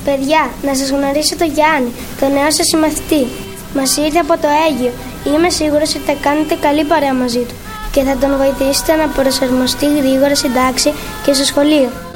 Παιδιά, να σας γνωρίσω τον Γιάννη, τον νέο σας συμμαθητή. Μας ήρθε από το Αίγυο. Είμαι σίγουρος ότι θα κάνετε καλή παρέα μαζί του και θα τον βοηθήσετε να προσαρμοστεί γρήγορα στην τάξη και στο σχολείο.